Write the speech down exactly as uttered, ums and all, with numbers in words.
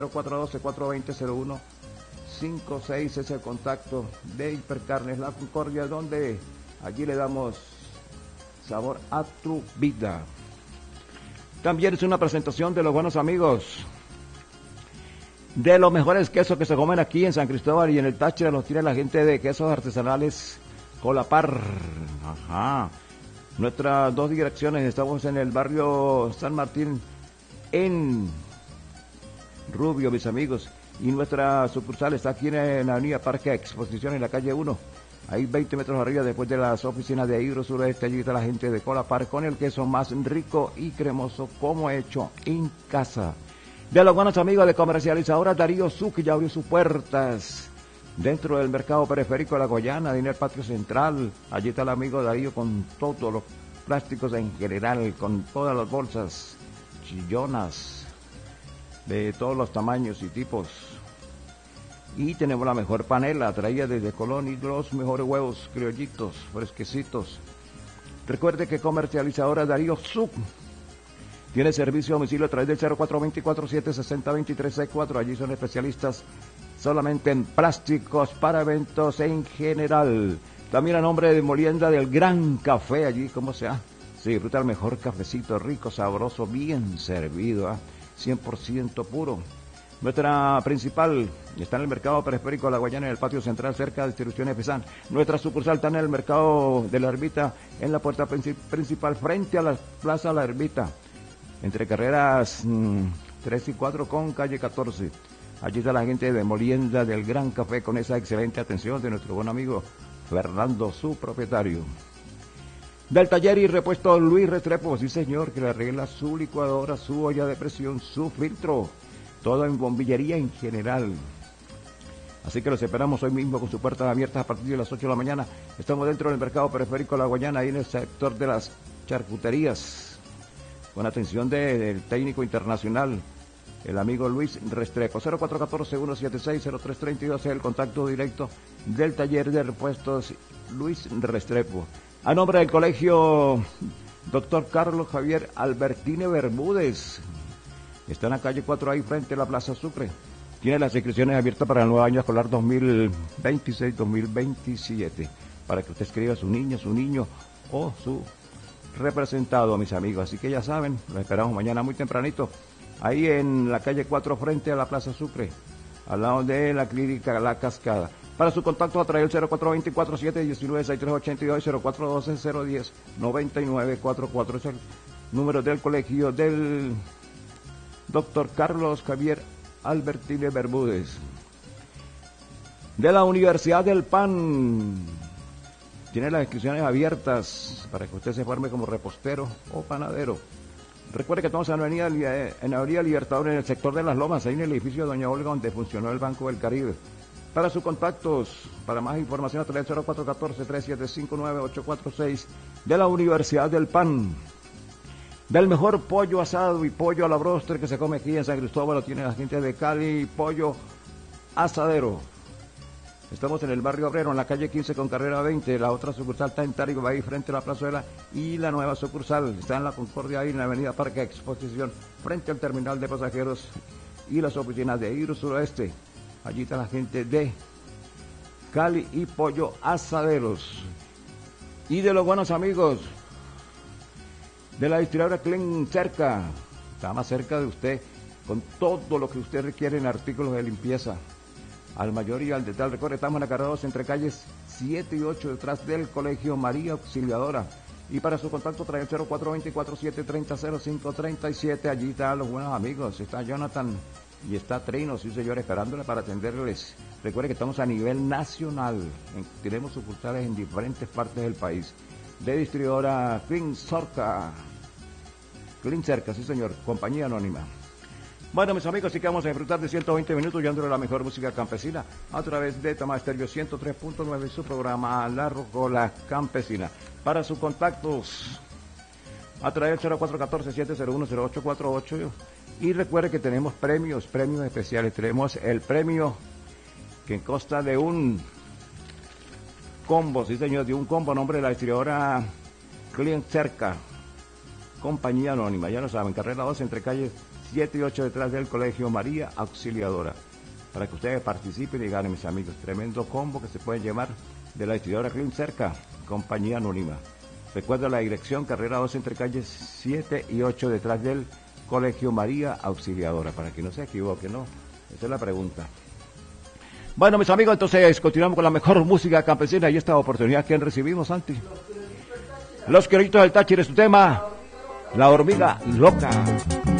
cuatro uno dos, cuatro dos cero, cero uno cinco seis es el contacto de Hipercarnes La Concordia, donde allí le damos sabor a tu vida. También es una presentación de los buenos amigos de los mejores quesos que se comen aquí en San Cristóbal y en el Táchira. Los tiene la gente de Quesos Artesanales Colapar. Ajá. Nuestras dos direcciones, estamos en el barrio San Martín en Rubio, mis amigos, y nuestra sucursal está aquí en la avenida Parque Exposición, en la calle uno, ahí veinte metros arriba, después de las oficinas de Hidro Sureste. Allí está la gente de Colapar con el queso más rico y cremoso como hecho en casa. De los buenos amigos de Comercializadora Darío Suc, ya abrió sus puertas dentro del mercado periférico de La Goyana, en el patio central. Allí está el amigo Darío con todos los plásticos en general, con todas las bolsas chillonas de todos los tamaños y tipos. Y tenemos la mejor panela traída desde Colón y los mejores huevos criollitos, fresquecitos. Recuerde que Comercializadora Darío Suc tiene servicio a domicilio a través del cero cuatro dos cuatro siete seis cero dos tres seis cuatro. Allí son especialistas solamente en plásticos para eventos en general. También a nombre de Molienda del Gran Café, allí como sea, se disfruta el mejor cafecito, rico, sabroso, bien servido, ¿eh? cien por ciento puro. Nuestra principal está en el mercado periférico de La Guayana, en el patio central, cerca de Distribuciones Pesan. Nuestra sucursal está en el mercado de La Ermita, en la puerta principal, frente a la Plaza La Ermita, entre carreras mmm, tres y cuatro con calle catorce. Allí está la gente de Molienda del Gran Café, con esa excelente atención de nuestro buen amigo Fernando, su propietario. Del taller y repuesto Luis Restrepo, sí señor, que le arregla su licuadora, su olla de presión, su filtro, todo en bombillería en general. Así que los esperamos hoy mismo con sus puertas abiertas a partir de las ocho de la mañana. Estamos dentro del mercado periférico de La Guayana, ahí en el sector de las charcuterías, con atención de, del técnico internacional, el amigo Luis Restrepo. Cero cuatro uno cuatro, uno siete seis, cero tres tres dos es el contacto directo del taller de repuestos Luis Restrepo. A nombre del colegio doctor Carlos Javier Albertine Bermúdez, está en la calle cuatro, ahí frente a la Plaza Sucre. Tiene las inscripciones abiertas para el nuevo año escolar dos mil veintiséis dos mil veintisiete, para que usted escriba a su niña, su niño o su representado, mis amigos. Así que ya saben, lo esperamos mañana muy tempranito, ahí en la calle cuatro frente a la Plaza Sucre, al lado de la clínica La Cascada. Para su contacto a través del cero cuatro dos cuatro siete uno nueve seis tres ocho dos y cero cuatro uno dos cero uno cero nueve nueve cuatro cuatro es el número del colegio del doctor Carlos Javier Albertine Bermúdez. De la Universidad del Pan, tiene las inscripciones abiertas para que usted se forme como repostero o panadero. Recuerde que estamos en la avenida, en la avenida Libertador, en el sector de Las Lomas, ahí en el edificio de Doña Olga, donde funcionó el Banco del Caribe. Para sus contactos, para más información, a través del cero cuatro uno cuatro, tres siete cinco nueve ocho cuatro seis de la Universidad del Pan. Del mejor pollo asado y pollo a la bróster que se come aquí en San Cristóbal, lo tiene la gente de Cali, Pollo Asadero. Estamos en el barrio Obrero, en la calle quince con carrera veinte. La otra sucursal está en Tarigo, ahí frente a la plazuela. Y la nueva sucursal está en la Concordia, ahí en la avenida Parque Exposición, frente al terminal de pasajeros y las oficinas de Hidro Suroeste. Allí está la gente de Cali y Pollo Asaderos. Y de los buenos amigos de la distribuidora Clean Cerca, está más cerca de usted, con todo lo que usted requiere en artículos de limpieza, al mayor y al detalle. Recuerde, estamos en la carrera dos, entre calles siete y ocho, detrás del Colegio María Auxiliadora. Y para su contacto trae el cero cuatro dos cuatro siete tres cero cero cinco tres siete. Allí están los buenos amigos, está Jonathan y está Trino, sí señor, esperándole para atenderles. Recuerde que estamos a nivel nacional, en, tenemos sucursales en diferentes partes del país. De distribuidora Clean Cerca, Clean Cerca, sí señor, compañía anónima. Bueno, mis amigos, sí que vamos a disfrutar de ciento veinte minutos llevándole la mejor música campesina a través de Tamar Estéreo ciento tres punto nueve, su programa La Rocola Campesina. Para sus contactos, a través del cero cuatro uno cuatro siete cero uno cero ocho cuatro ocho. Y recuerde que tenemos premios, premios especiales. Tenemos el premio que consta de un combo, sí señor, de un combo a nombre de la distribuidora Clean Cerca, compañía anónima. Ya lo saben, carrera dos, entre calles siete y ocho detrás del Colegio María Auxiliadora. Para que ustedes participen y ganen, mis amigos. Tremendo combo que se pueden llevar de la distribuidora Clean Cerca, compañía anónima. Recuerda la dirección, carrera dos entre calles siete y ocho detrás del Colegio María Auxiliadora, para que no se equivoque, ¿no? Esa es la pregunta. Bueno, mis amigos, entonces continuamos con la mejor música campesina y esta oportunidad que recibimos, Santi. Los Criollitos del Táchira es su tema, La Hormiga Loca.